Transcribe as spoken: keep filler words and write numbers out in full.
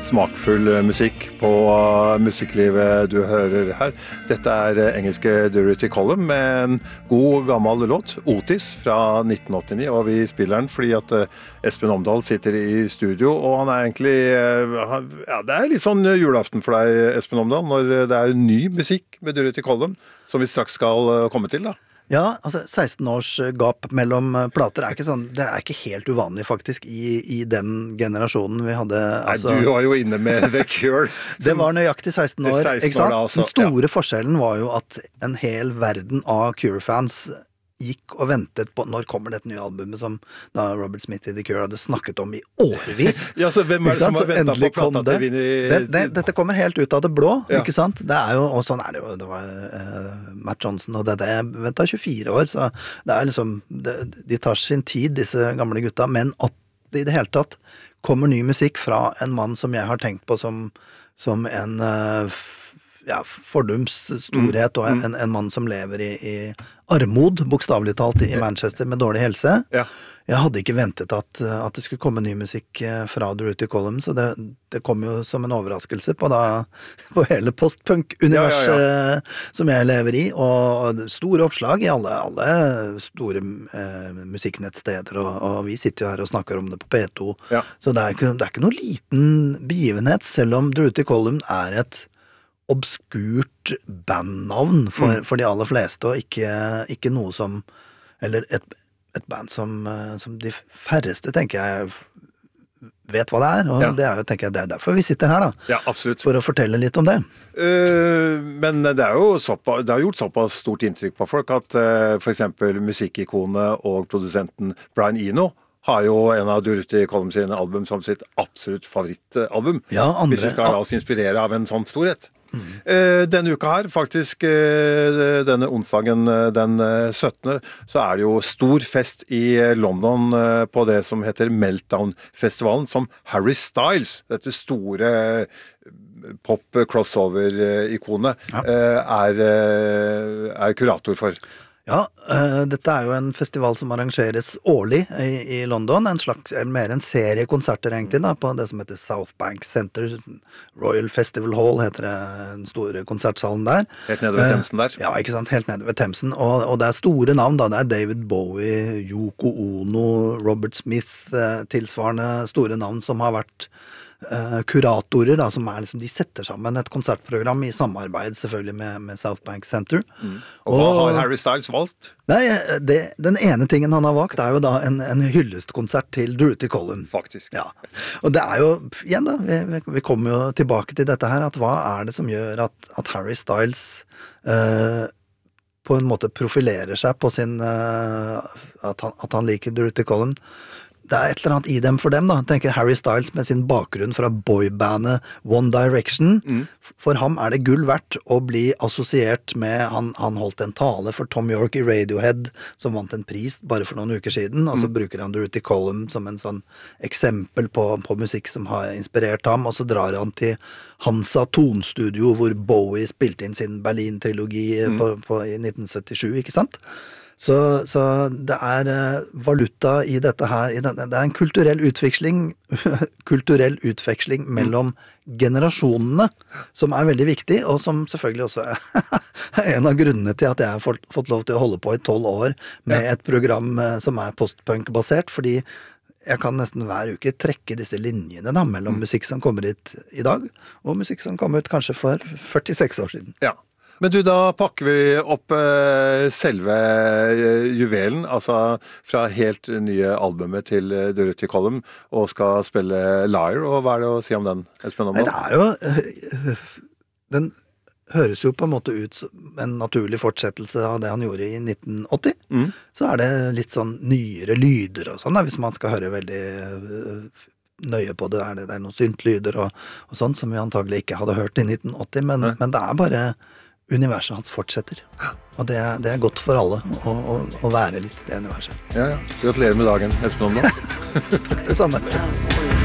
smakfull musikk på musikklivet du hører her. Dette er engelske Doherty Collum med en god gammel låt, Otis fra nitten åttini, og vi spiller den fordi at Espen Omdal sitter i studio, og han er egentlig, ja, det er litt sånn julaften for deg, Espen Omdal, når det er ny musikk med Doherty Collum, som vi straks skal komme til da. Ja, altså seksten års gap mellom plater er ikke sånn, det er ikke helt uvanlig faktisk i, i den generasjonen vi hadde. Altså, Nei, du var jo inne med The Cure. Det var nøyaktig seksten år, seksten ikke sant? År da, altså. Den store Ja. forskjellen var jo at en hel verden av Cure-fans gikk og ventet på når kommer dette nye albumet som da Robert Smith i The Cure hadde snakket om i årevis. Ja, så hvem er det som har ventet på plata til Vinnie? Det, det, dette kommer helt ut av det blå, Ja. ikke sant? Det er jo, og sånn er det jo, det var uh, Matt Johnson og det, det ventet tjuefire år, så det er liksom, det, de tar sin tid, disse gamle gutta, men at det i det hele tatt kommer ny musikk fra en mann som jeg har tenkt på som, som en uh, ja, fordums storhet, og en, en, en mann som lever i, i armod, bokstavelig talt, i Manchester med dårlig helse. Ja. Jeg hadde ikke ventet at, at det skulle komme ny musikk fra Doherty Collum, så det, det kom jo som en overraskelse på, da, på hele postpunk-universet ja, ja, ja. som jeg lever i, og store oppslag i alle, alle store eh, musikknettsteder, og, og vi sitter jo her og snakker om det på P to, Ja. så det er, ikke, det er ikke noe liten begivenhet, selv om Doherty Collum er et obskurt bandnavn for, mm. for de aller fleste, og ikke, ikke noe som, eller et, et band som, som de færreste, tenker jeg, vet hva det er, og ja. det er jo, tenker jeg, det er derfor vi sitter her da. Ja, absolutt. For å fortelle litt om det. Uh, men det er jo såpass, det har gjort såpass stort inntrykk på folk at uh, for eksempel musikkikonet og produsenten Brian Eno har jo en av Doherty Collum sine album som sitt absolutt favorittalbum. Ja, andre. Hvis vi skal la oss inspirere av en sånn storhet. Mm. Uh, denne uka her, faktisk uh, denne onsdagen uh, den uh, syttende, så er det jo stor fest i London uh, på det som heter Meltdown-festivalen, som Harry Styles, dette store uh, pop-crossover-ikonet, ja. uh, er, uh, er kurator for. Ja, uh, dette er jo en festival som arrangeres årlig i, i London, en slags, mer en serie konserter egentlig da, på det som heter South Bank Center, Royal Festival Hall heter det, den store konsertsalen der. Helt nede ved Themsen der. Uh, ja, ikke sant, helt nede ved Themsen, og, og det er store navn da, det er David Bowie, Yoko Ono, Robert Smith, uh, tilsvarende store navn som har vært Uh, kuratorer da, som er liksom, de setter sammen et konsertprogram i samarbeid selvfølgelig med, med South Bank Center. Mm. Og hva har Harry Styles valgt? Nei, det, den ene tingen han har valgt er jo da en, en hyllestkonsert til Doherty Collum. Faktisk. Ja, og det er jo, igjen da, vi, vi kommer jo tilbake til dette her, at hva er det som gjør at, at Harry Styles uh, på en måte profilerer seg på sin, uh, at, han, at han liker Doherty Collum. Det er et eller annet i dem for dem da, tenker Harry Styles med sin bakgrunn fra boybandet One Direction. Mm. For ham er det gull verdt å bli assosiert med, han, han holdt en tale for Tom York i Radiohead, som vant en pris bare for noen uker siden, og så mm. bruker han Doherty Collum som en sånn eksempel på, på musikk som har inspirert ham, og så drar han til Hansa Tonstudio, hvor Bowie spilte inn sin Berlin-trilogi mm. på, på, i nitten syttisju, ikke sant? Så, så det er valuta i dette her, i denne, det er en kulturell utveksling, kulturell utveksling mellom generasjonene, som er veldig viktig, og som selvfølgelig også er en av grunnene til at jeg har fått, fått lov til å holde på i tolv år med et program som er postpunk-basert, fordi jeg kan nesten hver uke trekke disse linjene da, mellom mm. musikk som kommer ut i dag, og musikk som kom ut kanskje for førtiseks år siden. Ja. Men du, da pakker vi opp eh, selve eh, juvelen, altså fra helt nye albumet til eh, Doherty Collum, og skal spille Liar, og hva er det å si om den? Espen, om Nei, det er jo, øh, den høres jo på en måte ut som en naturlig fortsettelse av det han gjorde i nitten åtti, mm. så er det litt sånn nyere lyder og sånn, da, hvis man skal høre veldig øh, nøye på det, er det, det er noen syntlyder og, og sånn, som vi antagelig ikke hadde hørt i nitten åtti, men, men det er bare universet hans fortsetter. Og det er, det er godt for alle å, å, å være litt det universet. Ja, ja. Gratulerer med dagen, Espen Omdal. Takk det samme.